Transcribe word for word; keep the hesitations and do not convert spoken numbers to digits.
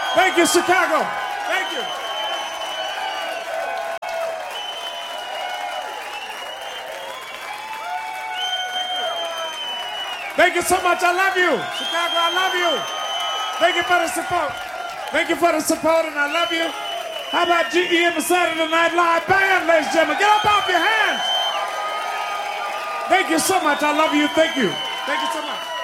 Thank you, Chicago. Thank you. Thank you so much. I love you. Chicago, I love you. Thank you for the support. Thank you for the support, and I love you. How about G E and the Saturday Night Live Band, ladies and gentlemen? Get up off your hands. Thank you so much. I love you. Thank you. Thank you so much.